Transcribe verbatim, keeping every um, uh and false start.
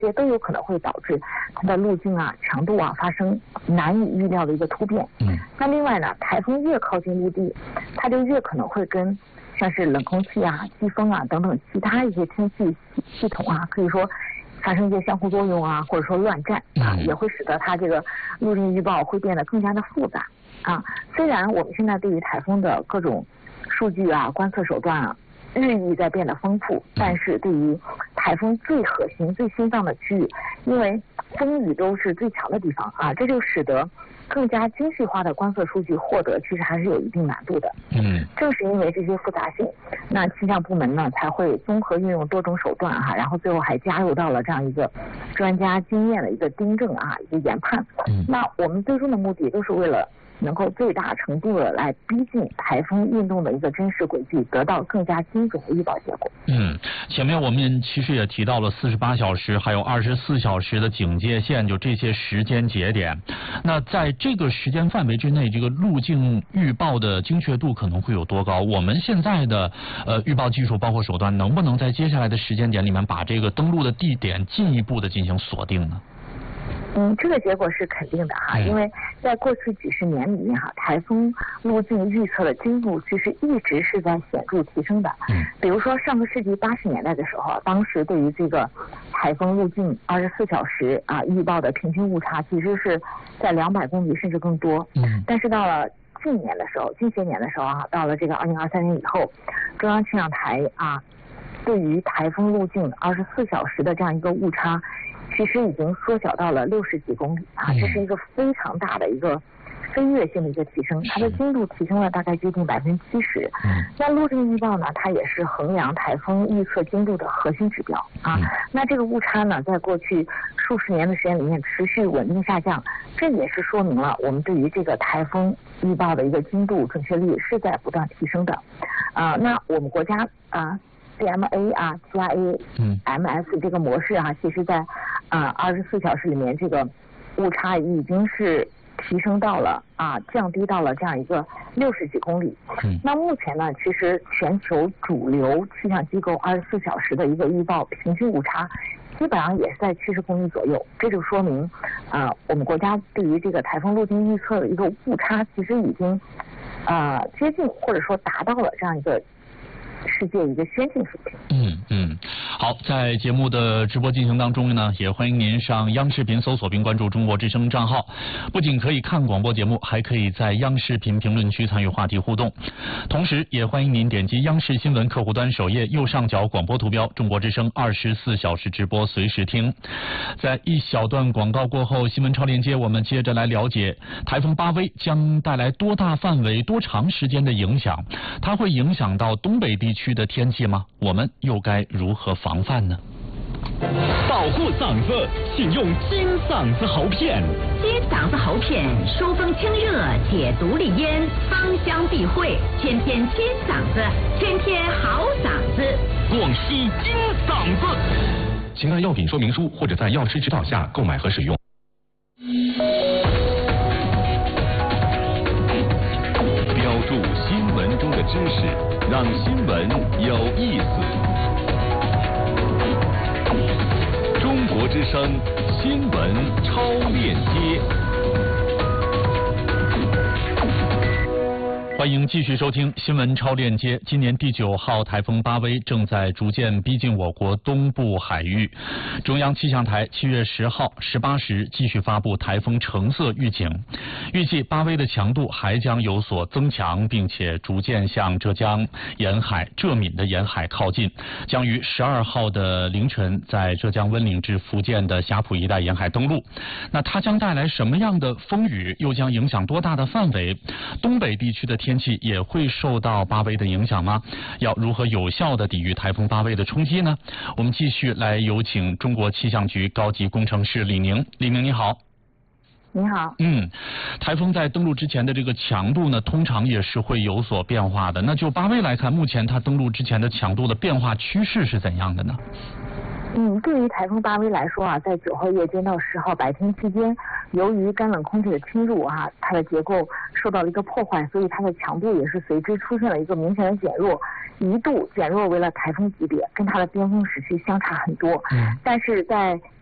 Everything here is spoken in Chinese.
这些都有可能会导致它的路径啊、强度啊发生难以预料的一个突变。 嗯， 那另外呢，台风越靠近陆地，它就越可能会跟像是冷空气啊、季风啊等等其他一些天气系统啊，可以说发生一些相互作用啊，或者说乱战啊，也会使得它这个路径预报会变得更加的复杂啊。虽然我们现在对于台风的各种数据啊、观测手段啊日益在变得丰富，但是对于台风最核心、最心脏的区域，因为风雨都是最强的地方啊，这就使得更加精细化的观测数据获得其实还是有一定难度的。 嗯， 正是因为这些复杂性，那气象部门呢才会综合运用多种手段哈、啊，然后最后还加入到了这样一个专家经验的一个订正啊，一个研判。 嗯， 那我们最终的目的都是为了能够最大程度的来逼近台风运动的一个真实轨迹，得到更加精准的预报结果。 嗯，前面我们其实也提到了四十八小时还有二十四小时的警戒线，就这些时间节点。那在这个时间范围之内，这个路径预报的精确度可能会有多高？我们现在的呃预报技术包括手段，能不能在接下来的时间点里面把这个登陆的地点进一步的进行锁定呢？ 嗯，这个结果是肯定的哈，因为在过去几十年里面哈，台风路径预测的精度其实一直是在显著提升的。 嗯， 比如说上个世纪八十年代的时候，当时对于这个台风路径二十四小时啊预报的平均误差其实是在两百公里甚至更多。 嗯， 但是到了近年的时候，近些年的时候啊，到了这个二零二三年以后，中央气象台啊对于台风路径二十四小时的这样一个误差，其实已经缩小到了六十几公里啊，这是一个非常大的一个飞跃性的一个提升，它的精度提升了大概接近百分之七十。 嗯， 那路径预报呢，它也是衡量台风预测精度的核心指标啊。 嗯、 那这个误差呢，在过去数十年的时间里面持续稳定下降，这也是说明了我们对于这个台风预报的一个精度准确率是在不断提升的。啊，那我们国家啊。C M A 啊 ，T I A、M S 这个模式啊，其实在啊二十四小时里面，这个误差已经是提升到了啊降低到了这样一个六十几公里。 嗯，那目前呢，其实全球主流气象机构二十四小时的一个预报平均误差，基本上也是在七十公里左右。这就说明啊，我们国家对于这个台风路径预测的一个误差，其实已经啊接近或者说达到了这样一个世界一个先进水平。 嗯嗯，好，在节目的直播进行当中呢，也欢迎您上央视频搜索并关注中国之声账号，不仅可以看广播节目，还可以在央视频评论区参与话题互动。同时也欢迎您点击央视新闻客户端首页右上角广播图标，中国之声二十四小时直播随时听。在一小段广告过后，新闻超链接我们接着来了解台风巴威将带来多大范围、多长时间的影响，它会影响到东北地区的天气吗？我们又该如何防范呢？ 保护嗓子，请用金嗓子喉片。 金嗓子喉片，疏风清热，解毒利咽，芳香避秽，天天金嗓子，天天好嗓子。 广西金嗓子， 请按药品说明书或者在药师指导下购买和使用。 标注新闻中的知识，让新闻有意思。中国之声新闻超链接， 欢迎继续收听新闻超链接。今年第九号台风巴威正在逐渐逼近我国东部海域，中央气象台七月十号十八时继续发布台风橙色预警，预计巴威的强度还将有所增强，并且逐渐向浙江沿海、浙闽的沿海靠近，将于十二号的凌晨在浙江温岭至福建的霞浦一带沿海登陆。那它将带来什么样的风雨？又将影响多大的范围？东北地区的天气也会受到巴威的影响吗？要如何有效的抵御台风巴威的冲击呢？我们继续来有请中国气象局高级工程师李宁。李宁你好。 你好。 嗯，台风在登陆之前的这个强度呢，通常也是会有所变化的。那就巴威来看，目前它登陆之前的强度的变化趋势是怎样的呢？ 嗯，对于台风巴威来说啊，在九号夜间到十号白天期间，由于干冷空气的侵入啊，它的结构受到了一个破坏，所以它的强度也是随之出现了一个明显的减弱，一度减弱为了台风级别，跟它的巅峰时期相差很多。嗯，但是在